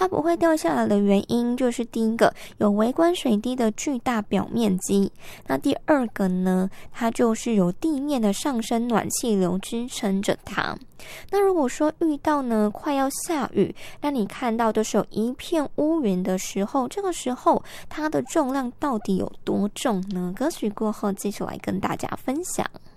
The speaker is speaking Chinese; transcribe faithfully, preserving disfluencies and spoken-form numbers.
它不会掉下来的原因就是第一个有微观水滴的巨大表面积，那第二个呢，它就是有地面的上升暖气流支撑着它。那如果说遇到呢快要下雨，那你看到的是有一片乌云的时候，这个时候它的重量到底有多重呢？歌曲过后继续来跟大家分享。